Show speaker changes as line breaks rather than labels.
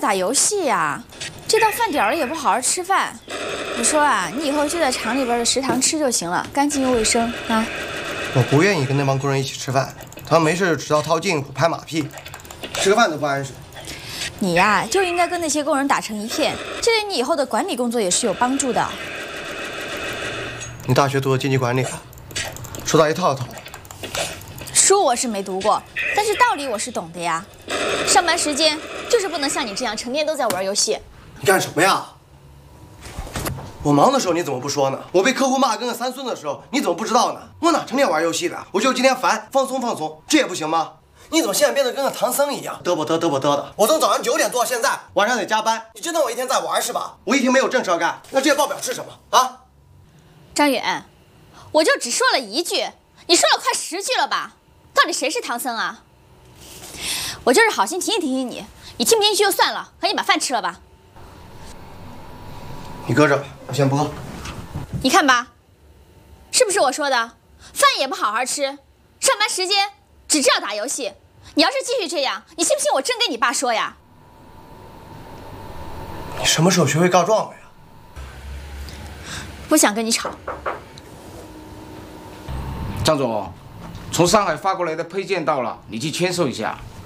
打游戏呀？这到饭点了也不好好吃饭。你说啊，你以后就在厂里边的食堂吃就行了，干净又卫生啊。
我不愿意跟那帮工人一起吃饭，他们没事就知道套近乎、拍马屁，吃个饭都不安生。
你呀，就应该跟那些工人打成一片，这对你以后的管理工作也是有帮助的。
你大学读的经济管理啊，说到一套一套的。
书我是没读过，但是道理我是懂的呀。上班时间就是不能像你这样成天都在玩游戏。
你干什么呀？我忙的时候你怎么不说呢？我被客户骂跟个三孙子的时候你怎么不知道呢？我哪成天玩游戏的？我就今天烦，放松放松，这也不行吗？你怎么现在变得跟个唐僧一样，嘚啵嘚嘚啵嘚的？我从早上9点做到现在，晚上得加班，你就当我一天在玩是吧？我一天没有正事干，那这些报表是什么啊？
张远，我就只说了一句，你说了快10句了吧？到底谁是唐僧啊？我就是好心提醒提醒你，你听不进去就算了，赶紧把饭吃了吧。
你搁这，我先不喝。
你看吧，是不是我说的？饭也不好好吃，上班时间只知道打游戏。你要是继续这样，你信不信我真跟你爸说呀？
你什么时候学会告状了呀？
不想跟你吵。
张总，从上海发过来的配件到了，你去签收一下。